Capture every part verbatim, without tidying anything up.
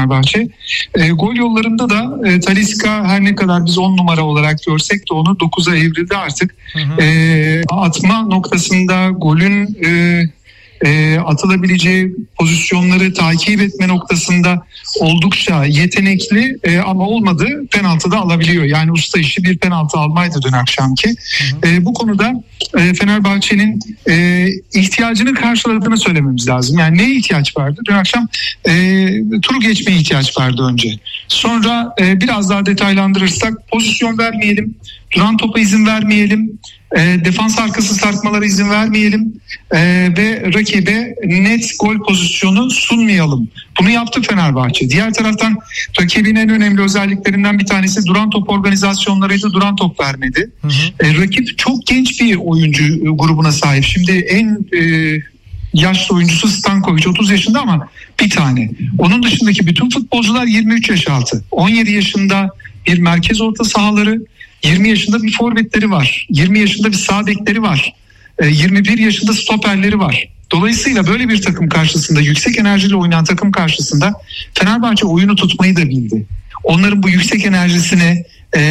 Fenerbahçe. E, gol yollarında da e, Talisca her ne kadar biz on numara olarak görsek de onu dokuza evrildi artık. Hı hı. E, atma noktasında golün e, e, atılabileceği pozisyonları takip etme noktasında oldukça yetenekli e, ama olmadı penaltı da alabiliyor. Yani usta işi bir penaltı almaydı dün akşamki. Hı hı. E, bu konuda e, Fenerbahçe'nin e, ihtiyacını karşıladığını söylememiz lazım. Yani neye ihtiyaç vardı? Dün akşam e, turu geçmeye ihtiyaç vardı önce. Sonra e, biraz daha detaylandırırsak pozisyon vermeyelim, duran topa izin vermeyelim, e, defans arkası sarkmalara izin vermeyelim e, ve rakibe net gol pozisyonu sunmayalım. Bunu yaptı Fenerbahçe. Diğer taraftan rakibin en önemli özelliklerinden bir tanesi duran top organizasyonlarıydı. Duran top vermedi. Hı hı. E, rakip çok genç bir oyuncu grubuna sahip. Şimdi en e, yaşlı oyuncusu Stankovic otuz yaşında ama bir tane. Onun dışındaki bütün futbolcular yirmi üç yaş altı. on yedi yaşında bir merkez orta sahaları, yirmi yaşında bir forvetleri var. yirmi yaşında bir sağ bekleri var. yirmi bir yaşında stoperleri var. Dolayısıyla böyle bir takım karşısında, yüksek enerjili oynayan takım karşısında Fenerbahçe oyunu tutmayı da bildi. Onların bu yüksek enerjisine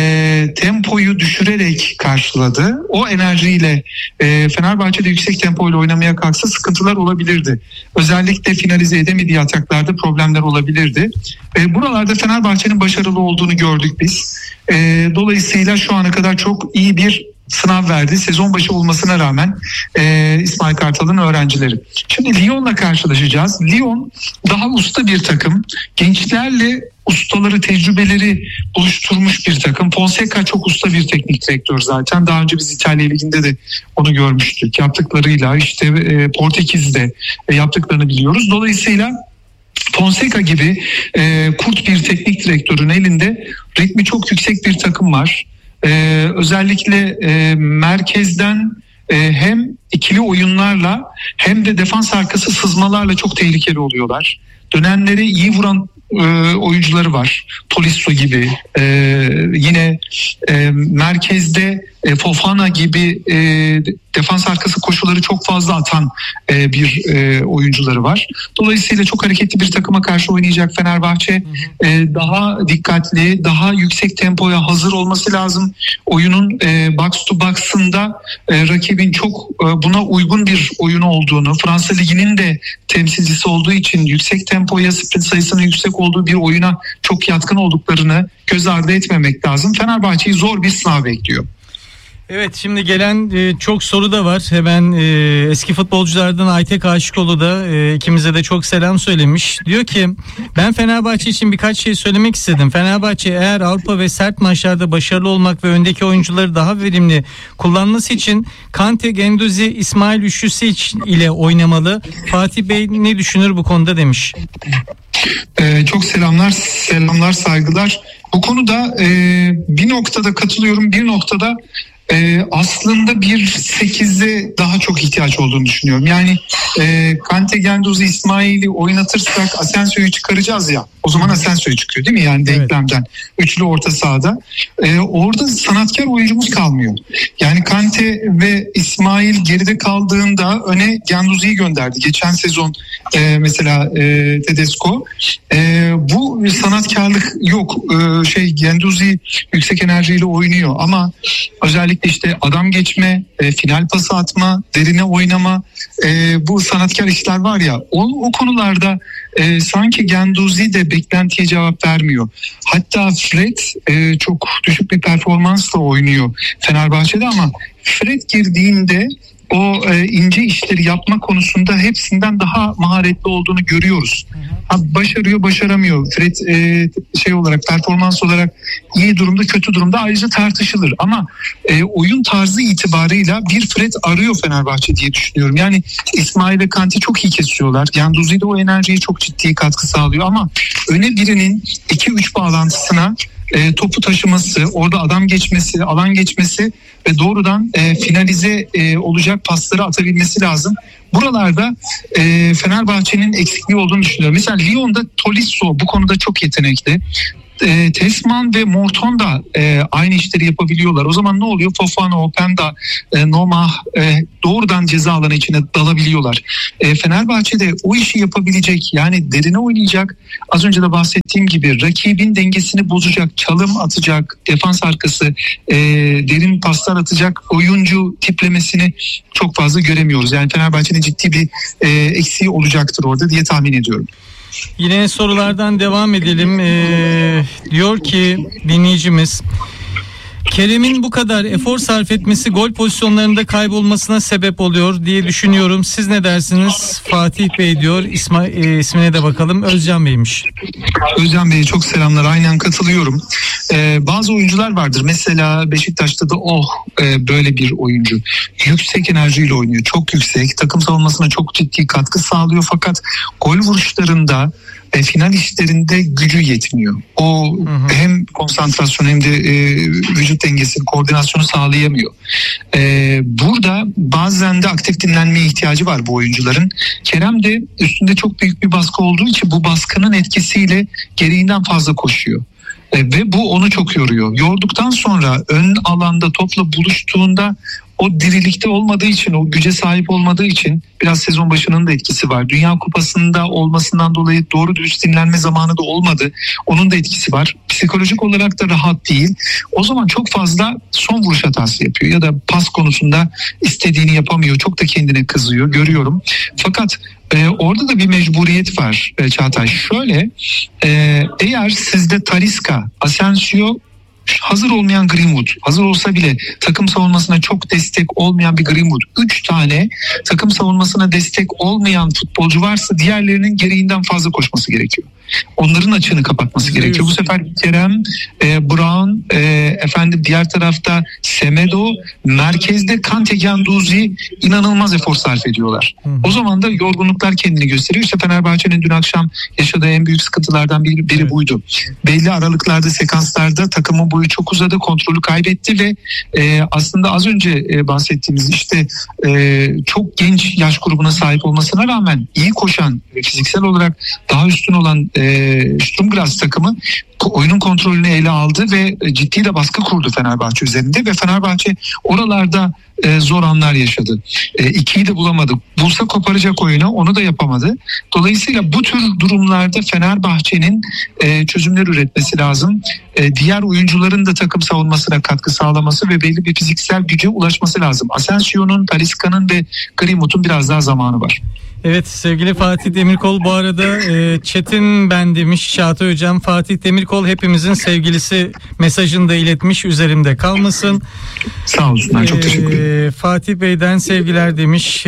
e, tempoyu düşürerek karşıladı. O enerjiyle e, Fenerbahçe'de yüksek tempoyla oynamaya kalksa sıkıntılar olabilirdi. Özellikle finalize edemediği ataklarda problemler olabilirdi. E, buralarda Fenerbahçe'nin başarılı olduğunu gördük biz. E, dolayısıyla şu ana kadar çok iyi bir sınav verdi. Sezon başı olmasına rağmen e, İsmail Kartal'ın öğrencileri. Şimdi Lyon'la karşılaşacağız. Lyon daha usta bir takım. Gençlerle ustaları, tecrübeleri buluşturmuş bir takım. Fonseca çok usta bir teknik direktör zaten. Daha önce biz İtalya Ligi'nde de onu görmüştük. Yaptıklarıyla işte e, Portekiz'de e, yaptıklarını biliyoruz. Dolayısıyla Fonseca gibi e, kurt bir teknik direktörün elinde ritmi çok yüksek bir takım var. Ee, özellikle e, merkezden e, hem ikili oyunlarla hem de defans arkası sızmalarla çok tehlikeli oluyorlar. Dönenleri iyi vuran e, oyuncuları var. Tolisso gibi e, yine e, merkezde e, Fofana gibi e, defans arkası koşuları çok fazla atan e, bir e, oyuncuları var. Dolayısıyla çok hareketli bir takıma karşı oynayacak Fenerbahçe. Hı hı. E, daha dikkatli, daha yüksek tempoya hazır olması lazım. Oyunun e, box to box'ında e, rakibin çok e, buna uygun bir oyunu olduğunu, Fransa Ligi'nin de temsilcisi olduğu için yüksek tempoya, sprint sayısının yüksek olduğu bir oyuna çok yatkın olduklarını göz ardı etmemek lazım. Fenerbahçe'yi zor bir sınav bekliyor. Evet, şimdi gelen e, çok soru da var. Hemen e, eski futbolculardan Aytek Aşıkoğlu da e, ikimize de çok selam söylemiş. Diyor ki ben Fenerbahçe için birkaç şey söylemek istedim. Fenerbahçe eğer Avrupa ve sert maçlarda başarılı olmak ve öndeki oyuncuları daha verimli kullanması için Kante, Guendouzi, İsmail Üçlüsü ile oynamalı. Fatih Bey ne düşünür bu konuda demiş. Ee, çok selamlar, selamlar, saygılar. Bu konuda e, bir noktada katılıyorum, bir noktada Ee, aslında bir sekize daha çok ihtiyaç olduğunu düşünüyorum. Yani e, Kante, Guendouzi, İsmail'i oynatırsak Asensio'yu çıkaracağız ya. O zaman Asensio çıkıyor değil mi? Yani denklemden. Evet. Üçlü orta sahada. Ee, orada sanatkar oyuncumuz kalmıyor. Yani Kante ve İsmail geride kaldığında öne Guendouzi'yi gönderdi. Geçen sezon e, mesela e, Tedesco. E, bu sanatkarlık yok. E, şey Guendouzi yüksek enerjiyle oynuyor ama özellikle işte adam geçme, e, final pası atma, derine oynama, e, bu sanatkar işler var ya, o, o konularda e, sanki Guendouzi de beklentiye cevap vermiyor. Hatta Fred e, çok düşük bir performansla oynuyor Fenerbahçe'de ama Fred girdiğinde o e, ince işleri yapma konusunda hepsinden daha maharetli olduğunu görüyoruz. Ha, başarıyor, başaramıyor. Fred e, şey olarak, performans olarak iyi durumda, kötü durumda ayrıca tartışılır. Ama e, oyun tarzı itibarıyla bir Fred arıyor Fenerbahçe diye düşünüyorum. Yani İsmail ve Kante çok iyi kesiyorlar. Guendouzi de o enerjiye çok ciddi katkı sağlıyor ama öne birinin iki üç bağlantısına E, topu taşıması, orada adam geçmesi, alan geçmesi ve doğrudan e, finalize e, olacak pasları atabilmesi lazım. Buralarda e, Fenerbahçe'nin eksikliği olduğunu düşünüyorum. Mesela Lyon'da Tolisso bu konuda çok yetenekli. e, Tesman ve Morton da e, aynı işleri yapabiliyorlar. O zaman ne oluyor? Fofana, Openda, e, Noma e, doğrudan ceza alanı içine dalabiliyorlar. E, Fenerbahçe'de o işi yapabilecek, yani derine oynayacak, az önce de bahsettiğim gibi rakibin dengesini bozacak, çalım atacak, defans arkası e, derin paslar atacak oyuncu tiplemesini çok fazla göremiyoruz. Yani Fenerbahçe'nin ciddi bir e, eksiği olacaktır orada diye tahmin ediyorum. Yine sorulardan devam edelim. Ee, diyor ki dinleyicimiz, Kerem'in bu kadar efor sarf etmesi gol pozisyonlarında kaybolmasına sebep oluyor diye düşünüyorum. Siz ne dersiniz? Fatih Bey diyor. İsma, e, ismine de bakalım. Özcan Bey'miş. Özcan Bey'e çok selamlar. Aynen katılıyorum. Ee, bazı oyuncular vardır. Mesela Beşiktaş'ta da oh e, böyle bir oyuncu. Yüksek enerjiyle oynuyor. Çok yüksek. Takım savunmasına çok ciddi katkı sağlıyor. Fakat gol vuruşlarında E, final işlerinde gücü yetmiyor. O hı hı. hem konsantrasyon hem de e, vücut dengesini, koordinasyonu sağlayamıyor. E, burada bazen de aktif dinlenmeye ihtiyacı var bu oyuncuların. Kerem de üstünde çok büyük bir baskı olduğu için bu baskının etkisiyle gereğinden fazla koşuyor. E, ve bu onu çok yoruyor. Yorduktan sonra ön alanda topla buluştuğunda o dirilikte olmadığı için, o güce sahip olmadığı için biraz sezon başının da etkisi var. Dünya Kupası'nda olmasından dolayı doğru dürüst dinlenme zamanı da olmadı. Onun da etkisi var. Psikolojik olarak da rahat değil. O zaman çok fazla son vuruş hatası yapıyor ya da pas konusunda istediğini yapamıyor. Çok da kendine kızıyor, görüyorum. Fakat e, orada da bir mecburiyet var e, Çağatay. Şöyle, e, eğer sizde Talisca, Asensio, hazır olmayan Greenwood, hazır olsa bile takım savunmasına çok destek olmayan bir Greenwood, üç tane takım savunmasına destek olmayan futbolcu varsa diğerlerinin gereğinden fazla koşması gerekiyor. Onların açığını kapatması gerekiyor. Bu sefer Kerem, e, Brown, e, efendim diğer tarafta Semedo, merkezde Kante, Guendouzi inanılmaz efor sarf ediyorlar. Hı. O zaman da yorgunluklar kendini gösteriyor. İşte Fenerbahçe'nin dün akşam yaşadığı en büyük sıkıntılardan biri, biri evet. buydu. Belli aralıklarda, sekanslarda takımın boyu çok uzadı, kontrolü kaybetti ve e, aslında az önce e, bahsettiğimiz işte e, çok genç yaş grubuna sahip olmasına rağmen iyi koşan, fiziksel olarak daha üstün olan e, Sturm Graz takımı oyunun kontrolünü ele aldı ve ciddi de baskı kurdu Fenerbahçe üzerinde ve Fenerbahçe oralarda e, zor anlar yaşadı. E, ikiyi de bulamadı. Bulsa koparacak oyunu, onu da yapamadı. Dolayısıyla bu tür durumlarda Fenerbahçe'nin e, çözümler üretmesi lazım. E, diğer oyuncuların da takım savunmasına katkı sağlaması ve belli bir fiziksel güce ulaşması lazım. Asensio'nun, Talisca'nın ve Greenwood'un biraz daha zamanı var. Evet sevgili Fatih Demirkol, bu arada e, Çetin ben demiş Çağatay Hocam. Fatih Demirkol hepimizin sevgilisi mesajını da iletmiş, üzerimde kalmasın. Sağ olsunlar, çok teşekkür ederim. E, Fatih Bey'den sevgiler demiş e,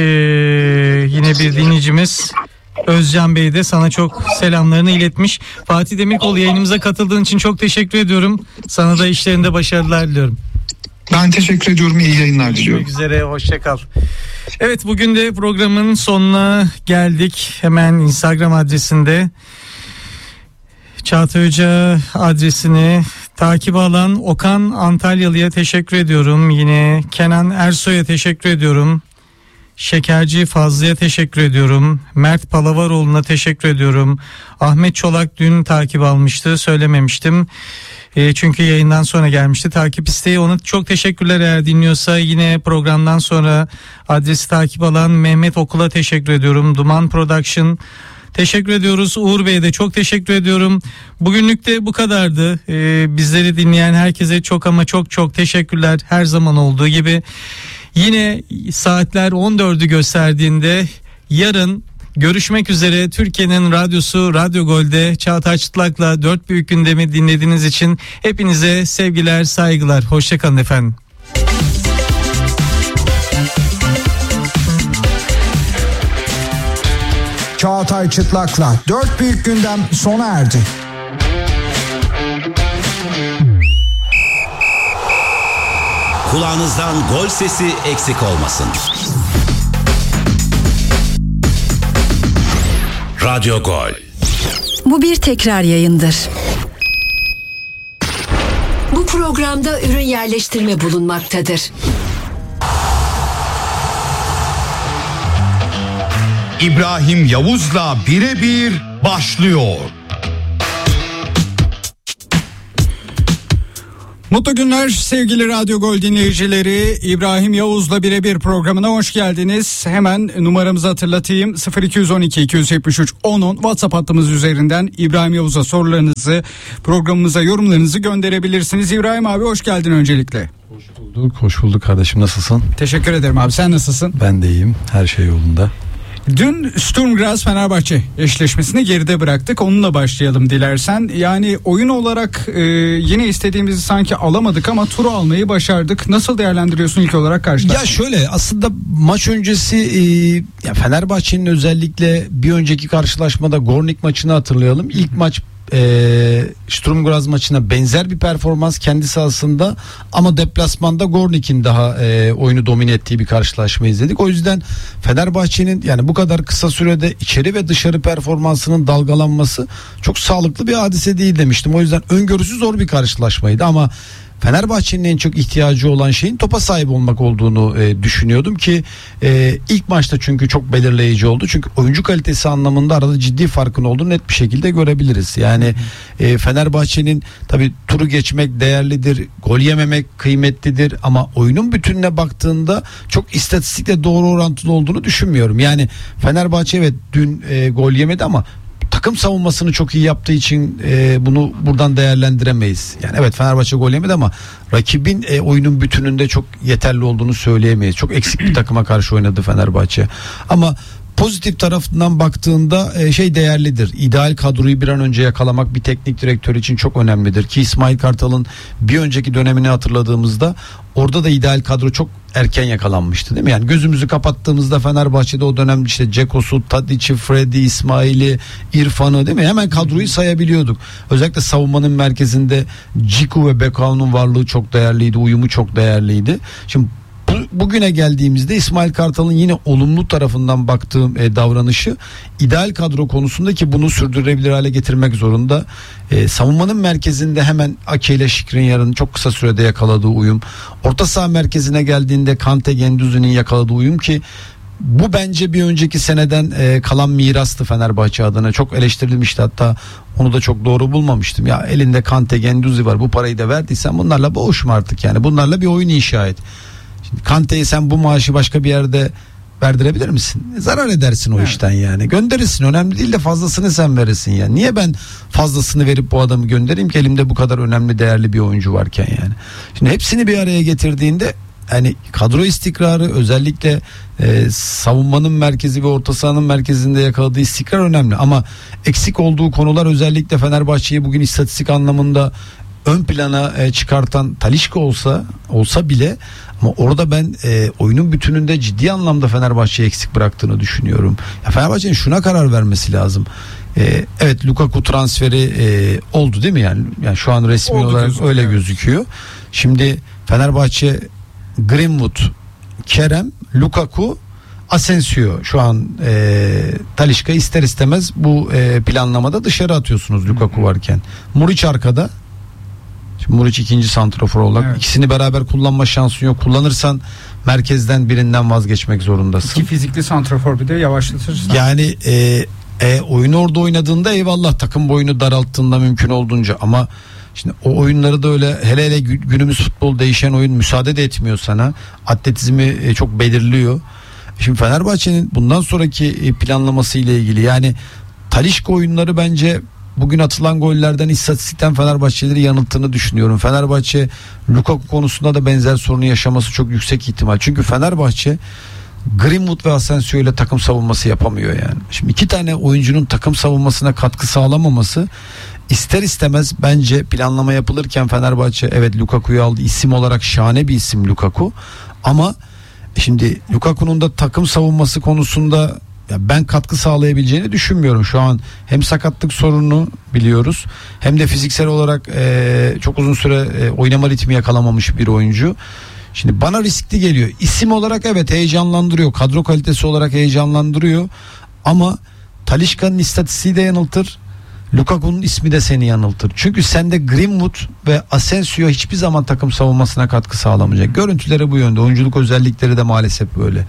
yine bir dinleyicimiz. Özcan Bey de sana çok selamlarını iletmiş. Fatih Demirkol, yayınımıza katıldığın için çok teşekkür ediyorum. Sana da işlerinde başarılar diliyorum. Ben teşekkür ediyorum. İyi yayınlar diliyorum. Görüşmek üzere. Hoşça kal. Evet, bugün de programın sonuna geldik. Hemen Instagram adresinde Çağatay Hoca adresini takip alan Okan Antalyalı'ya teşekkür ediyorum. Yine Kenan Ersoy'a teşekkür ediyorum. Şekerci Fazlı'ya teşekkür ediyorum. Mert Palavaroğlu'na teşekkür ediyorum. Ahmet Çolak dün takip almıştı, söylememiştim. E, çünkü yayından sonra gelmişti takip isteği. Ona çok teşekkürler eğer dinliyorsa. Yine programdan sonra adresi takip alan Mehmet Okul'a teşekkür ediyorum. Duman Production teşekkür ediyoruz. Uğur Bey'e de çok teşekkür ediyorum. Bugünlük de bu kadardı. E, bizleri dinleyen herkese çok ama çok çok teşekkürler. Her zaman olduğu gibi. Yine saatler on dördü gösterdiğinde yarın görüşmek üzere. Türkiye'nin radyosu Radyo Gol'de Çağatay Çıtlak'la dört büyük gündemi dinlediğiniz için hepinize sevgiler, saygılar. Hoşçakalın efendim. Çağatay Çıtlak'la dört büyük gündem sona erdi. Kulağınızdan gol sesi eksik olmasın. Radyo Gol. Bu bir tekrar yayındır. Bu programda ürün yerleştirme bulunmaktadır. İbrahim Yavuz'la birebir başlıyor. Mutlu günler sevgili Radyo Gol dinleyicileri. İbrahim Yavuz'la birebir programına hoş geldiniz. Hemen numaramızı hatırlatayım. sıfır iki on iki iki yetmiş üç onun WhatsApp hattımız üzerinden İbrahim Yavuz'a sorularınızı, programımıza yorumlarınızı gönderebilirsiniz. İbrahim abi hoş geldin öncelikle. Hoş bulduk, hoş bulduk kardeşim, nasılsın? Teşekkür ederim abi, sen nasılsın? Ben de iyiyim, her şey yolunda. Dün Sturm Graz Fenerbahçe eşleşmesini geride bıraktık. Onunla başlayalım dilersen. Yani oyun olarak e, yine istediğimizi sanki alamadık ama turu almayı başardık. Nasıl değerlendiriyorsun ilk olarak karşılaşmayı? Ya şöyle, aslında maç öncesi e, ya Fenerbahçe'nin özellikle bir önceki karşılaşmada Gornik maçını hatırlayalım. İlk maç e, Sturm Graz maçına benzer bir performans kendi sahasında ama deplasmanda Gornik'in daha e, oyunu domine ettiği bir karşılaşma izledik. O yüzden Fenerbahçe'nin yani bu kadar kısa sürede içeri ve dışarı performansının dalgalanması çok sağlıklı bir hadise değil demiştim. O yüzden öngörüsü zor bir karşılaşmaydı ama Fenerbahçe'nin en çok ihtiyacı olan şeyin topa sahip olmak olduğunu e, düşünüyordum ki e, ilk maçta çünkü çok belirleyici oldu. Çünkü oyuncu kalitesi anlamında arada ciddi farkın olduğunu net bir şekilde görebiliriz. Yani e, Fenerbahçe'nin tabii turu geçmek değerlidir, gol yememek kıymetlidir ama oyunun bütününe baktığında çok istatistikle doğru orantılı olduğunu düşünmüyorum. Yani Fenerbahçe evet dün e, gol yemedi ama takım savunmasını çok iyi yaptığı için e, bunu buradan değerlendiremeyiz. Yani evet Fenerbahçe gol yemedi ama rakibin e, oyunun bütününde çok yeterli olduğunu söyleyemeyiz. Çok eksik bir takıma karşı oynadı Fenerbahçe. Ama pozitif tarafından baktığında e, şey değerlidir. İdeal kadroyu bir an önce yakalamak bir teknik direktör için çok önemlidir. Ki İsmail Kartal'ın bir önceki dönemini hatırladığımızda orada da ideal kadro çok erken yakalanmıştı değil mi? Yani gözümüzü kapattığımızda Fenerbahçe'de o dönem işte Cekos'u, Tadic'i, Freddy, İsmail'i, İrfan'ı değil mi? Hemen kadroyu sayabiliyorduk. Özellikle savunmanın merkezinde Ciku ve Bekao'nun varlığı çok değerliydi. Uyumu çok değerliydi. Şimdi bugüne geldiğimizde İsmail Kartal'ın yine olumlu tarafından baktığım e, davranışı ideal kadro konusunda ki bunu sürdürülebilir hale getirmek zorunda. E, savunmanın merkezinde hemen Ake ile Skriniar'ın çok kısa sürede yakaladığı uyum. Orta saha merkezine geldiğinde Kante, Gendouzi'nin yakaladığı uyum ki bu bence bir önceki seneden e, kalan mirastı Fenerbahçe adına. Çok eleştirilmişti, hatta onu da çok doğru bulmamıştım. Ya elinde Kante, Gendouzi var, bu parayı da verdiysen bunlarla boğuşma artık yani. Bunlarla bir oyun inşa et. Kante'yi sen bu maaşı başka bir yerde verdirebilir misin? Zarar edersin o evet. işten yani. Gönderirsin, önemli değil de fazlasını sen verirsin yani. Niye ben fazlasını verip bu adamı göndereyim ki elimde bu kadar önemli, değerli bir oyuncu varken yani. Şimdi hepsini bir araya getirdiğinde yani kadro istikrarı, özellikle e, savunmanın merkezi ve orta sahanın merkezinde yakaladığı istikrar önemli ama eksik olduğu konular özellikle Fenerbahçe'yi bugün istatistik anlamında ön plana e, çıkartan Talisca olsa olsa bile ama orada ben e, oyunun bütününde ciddi anlamda Fenerbahçe'yi eksik bıraktığını düşünüyorum. Ya Fenerbahçe'nin şuna karar vermesi lazım. E, evet Lukaku transferi e, oldu değil mi yani? Yani şu an resmi oldu, olarak gözüküyor. Öyle gözüküyor. Şimdi Fenerbahçe Greenwood, Kerem, Lukaku, Asensio şu an e, Talisca ister istemez bu e, planlamada dışarı atıyorsunuz Lukaku varken. Muriç arkada. Muriç ikinci santrafor olarak evet. ikisini beraber kullanma şansın yok. Kullanırsan merkezden birinden vazgeçmek zorundasın. İki fizikli santrafor bir de yavaşlatırsın. Yani e, e, oyunu orada oynadığında eyvallah, takım boyunu daralttığında mümkün olduğunca ama şimdi o oyunları da öyle, hele hele günümüz futbol değişen oyun müsaade de etmiyor sana. Atletizmi e, çok belirliyor. Şimdi Fenerbahçe'nin bundan sonraki planlaması ile ilgili yani Talisca oyunları bence bugün atılan gollerden istatistikten Fenerbahçeleri yanılttığını düşünüyorum. Fenerbahçe Lukaku konusunda da benzer sorunu yaşaması çok yüksek ihtimal. Çünkü Fenerbahçe Greenwood ve Asensio ile takım savunması yapamıyor yani. Şimdi iki tane oyuncunun takım savunmasına katkı sağlamaması ister istemez bence planlama yapılırken Fenerbahçe evet Lukaku'yu aldı. İsim olarak şahane bir isim Lukaku. Ama şimdi Lukaku'nun da takım savunması konusunda ya ben katkı sağlayabileceğini düşünmüyorum. Şu an hem sakatlık sorununu biliyoruz hem de fiziksel olarak e, çok uzun süre e, oynama ritmi yakalamamış bir oyuncu. Şimdi bana riskli geliyor. İsim olarak evet heyecanlandırıyor. Kadro kalitesi olarak heyecanlandırıyor. Ama Talisca'nın istatistiği de yanıltır. Lukaku'nun ismi de seni yanıltır. Çünkü sende Greenwood ve Asensio hiçbir zaman takım savunmasına katkı sağlamayacak. Görüntüleri bu yönde. Oyunculuk özellikleri de maalesef böyle.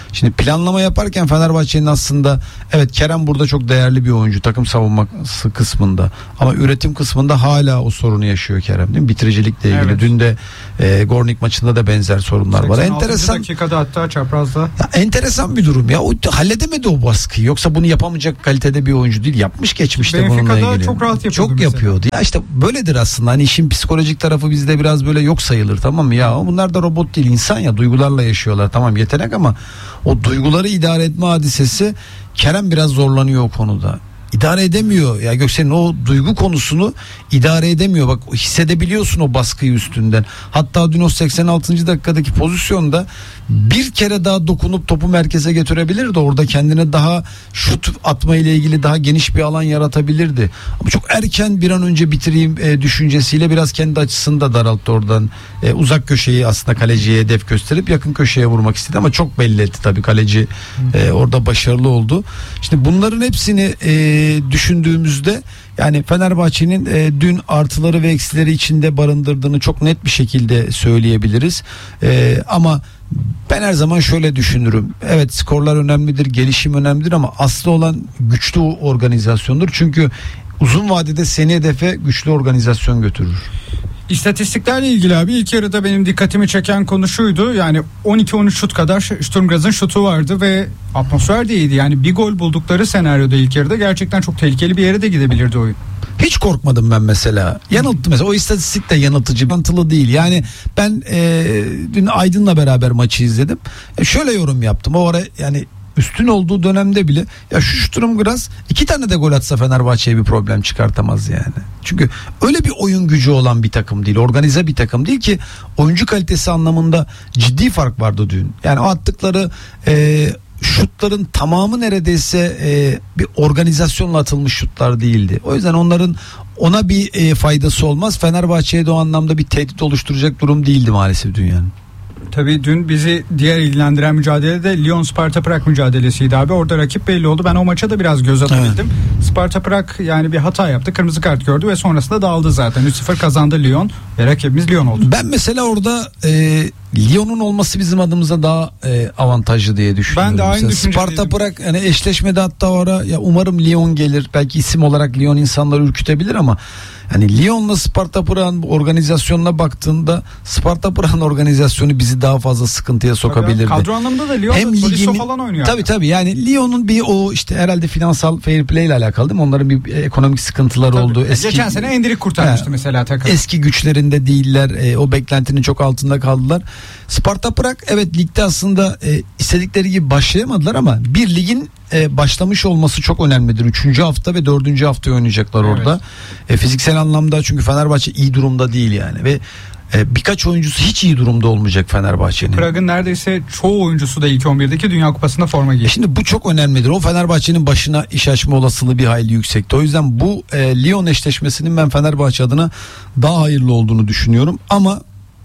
Şimdi planlama yaparken Fenerbahçe'nin aslında evet Kerem burada çok değerli bir oyuncu takım savunması kısmında ama üretim kısmında hala o sorunu yaşıyor Kerem, değil mi? Bitiricilikle ilgili. Evet. Dün de e, Gornik maçında da benzer sorunlar var. Enteresan dakikada hatta çaprazda. ya, enteresan bir durum ya. O halledemedi o baskıyı. Yoksa bunu yapamayacak kalitede bir oyuncu değil. Yapmış geçmişte bununla Benfica'da ilgili. çok rahat yapıyordu Çok mesela. yapıyordu. Ya işte böyledir aslında. Hani işin psikolojik tarafı bizde biraz böyle yok sayılır, tamam mı? Ya bunlar da robot değil, insan ya, duygularla yaşıyorlar. Tamam, yetenek ama o duyguları idare etme hadisesi, Kerem biraz zorlanıyor o konuda. İdare edemiyor. Ya Göksel'in o duygu konusunu idare edemiyor. Bak hissedebiliyorsun o baskıyı üstünden. Hatta dün o seksen altıncı dakikadaki pozisyonda bir kere daha dokunup topu merkeze götürebilirdi. Orada kendine daha şut atma ile ilgili daha geniş bir alan yaratabilirdi. Ama çok erken bir an önce bitireyim e, düşüncesiyle biraz kendi açısını da daralttı oradan. E, uzak köşeyi aslında kaleciye hedef gösterip yakın köşeye vurmak istedi ama çok belli etti tabii kaleci. E, orada başarılı oldu. Şimdi bunların hepsini e, düşündüğümüzde yani Fenerbahçe'nin e, dün artıları ve eksileri içinde barındırdığını çok net bir şekilde söyleyebiliriz. E, ama ben her zaman şöyle düşünürüm. Evet, skorlar önemlidir, gelişim önemlidir ama aslı olan güçlü organizasyondur. Çünkü uzun vadede seni hedefe güçlü organizasyon götürür. İstatistiklerle ilgili abi ilk yarıda benim dikkatimi çeken konu şuydu. Yani on iki on üç şut kadar Sturm Graz'ın şutu vardı ve atmosfer de iyiydi. Yani bir gol buldukları senaryoda ilk yarıda gerçekten çok tehlikeli bir yere de gidebilirdi oyun. Hiç korkmadım ben mesela. Yanılttı mesela. O istatistik de yanıltıcı, yanıltılı değil. Yani ben e, dün Aydın'la beraber maçı izledim. E, şöyle yorum yaptım. O ara yani üstün olduğu dönemde bile ya şu Sturm Graz iki tane de gol atsa Fenerbahçe'ye bir problem çıkartamaz yani. Çünkü öyle bir oyun gücü olan bir takım değil. Organize bir takım değil ki oyuncu kalitesi anlamında ciddi fark vardı dün. Yani o attıkları e, şutların tamamı neredeyse e, bir organizasyonla atılmış şutlar değildi. O yüzden onların ona bir e, faydası olmaz. Fenerbahçe'ye de o anlamda bir tehdit oluşturacak durum değildi maalesef dünyanın. Tabii dün bizi diğer ilgilendiren mücadele de Lyon Sparta Prag mücadelesiydi abi. Orada rakip belli oldu. Ben o maça da biraz göz atabildim. Evet. Sparta Prag yani bir hata yaptı. Kırmızı kart gördü ve sonrasında dağıldı zaten. üç sıfır kazandı Lyon ve rakibimiz Lyon oldu. Ben mesela orada e, Lyon'un olması bizim adımıza daha e, avantajlı diye düşünüyorum. Ben de aynı düşüncedeydim. Sparta Prag yani eşleşmede hatta o ara ya umarım Lyon gelir. Belki isim olarak Lyon insanları ürkütebilir ama yani Lyon'la Sparta Prag'ın organizasyonuna baktığında Sparta Prag'ın organizasyonu bizi daha fazla sıkıntıya sokabilirdi. Kadro anlamında da Lyon hem ligin falan oynuyor. Tabii tabii yani Lyon'un bir o işte herhalde finansal fair play ile alakalı değil mi? Onların bir ekonomik sıkıntıları tabii. oldu. Eski, Geçen sene Endrik kurtarmıştı he, mesela takım. Eski güçlerinde değiller. E, o beklentinin çok altında kaldılar. Sparta Prag evet ligde aslında e, istedikleri gibi başlayamadılar ama bir ligin e, başlamış olması çok önemlidir. Üçüncü hafta ve dördüncü hafta oynayacaklar evet. orada. E, fiziksel anlamda çünkü Fenerbahçe iyi durumda değil yani ve e, birkaç oyuncusu hiç iyi durumda olmayacak Fenerbahçe'nin. Prag'ın neredeyse çoğu oyuncusu da ilk on birdeki Dünya Kupası'nda forma giyiyor. E şimdi bu çok önemlidir. O Fenerbahçe'nin başına iş açma olasılığı bir hayli yüksekti. O yüzden bu e, Lyon eşleşmesinin ben Fenerbahçe adına daha hayırlı olduğunu düşünüyorum. Ama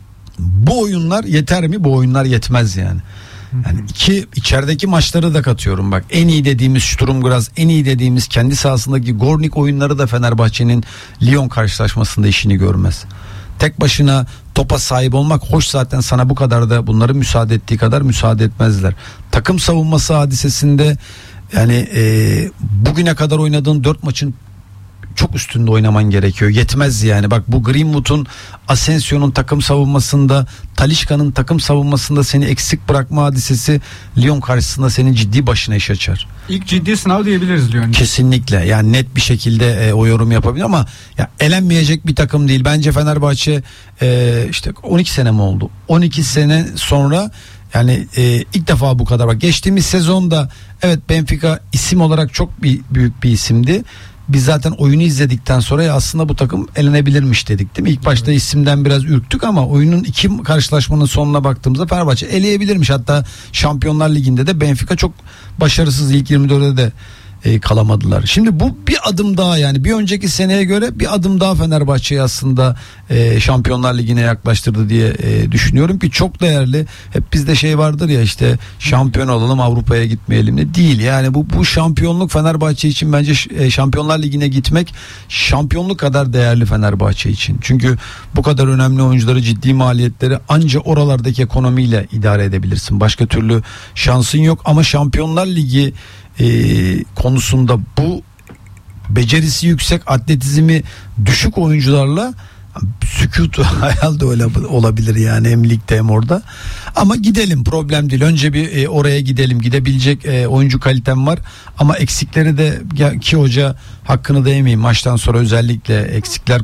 bu oyunlar yeter mi? Bu oyunlar yetmez yani. Yani iki içerideki maçları da katıyorum bak. En iyi dediğimiz Sturm Graz, en iyi dediğimiz kendi sahasındaki Gornik oyunları da Fenerbahçe'nin Lyon karşılaşmasında işini görmez. Tek başına topa sahip olmak hoş, zaten sana bu kadar da bunları müsaade ettiği kadar müsaade etmezler. Takım savunması hadisesinde yani e, bugüne kadar oynadığın dört maçın çok üstünde oynaman gerekiyor. Yetmez yani. Bak bu Greenwood'un, Asensio'nun takım savunmasında, Talisca'nın takım savunmasında seni eksik bırakma hadisesi Lyon karşısında senin ciddi başına iş açar. İlk ciddi sınav diyebiliriz Lyon. Kesinlikle. Yani net bir şekilde e, o yorum yapabilir ama ya elenmeyecek bir takım değil. Bence Fenerbahçe e, işte on iki sene mi oldu? on iki sene sonra yani e, ilk defa bu kadar. Bak geçtiğimiz sezonda evet Benfica isim olarak çok bir, büyük bir isimdi. Biz zaten oyunu izledikten sonra ya aslında bu takım elenebilirmiş dedik değil mi? İlk başta isimden biraz ürktük ama oyunun iki karşılaşmanın sonuna baktığımızda Fenerbahçe eleyebilirmiş. Hatta Şampiyonlar Ligi'nde de Benfica çok başarısız, ilk yirmi dörde de e, kalamadılar. Şimdi bu bir adım daha, yani bir önceki seneye göre bir adım daha Fenerbahçe'yi aslında e, Şampiyonlar Ligi'ne yaklaştırdı diye e, düşünüyorum ki çok değerli. Hep bizde şey vardır ya, işte şampiyon olalım Avrupa'ya gitmeyelim de değil. Yani bu bu şampiyonluk Fenerbahçe için bence e, Şampiyonlar Ligi'ne gitmek şampiyonluk kadar değerli Fenerbahçe için. Çünkü bu kadar önemli oyuncuları, ciddi maliyetleri anca oralardaki ekonomiyle idare edebilirsin. Başka türlü şansın yok ama Şampiyonlar Ligi e, konusunda bu becerisi yüksek, atletizmi düşük oyuncularla sükût hayal de öyle olabilir yani, hem ligde hem orada. Ama gidelim, problem değil. Önce bir e, oraya gidelim. Gidebilecek e, oyuncu kalitem var ama eksikleri de, ki hoca hakkını da yemeyeyim, maçtan sonra özellikle eksikler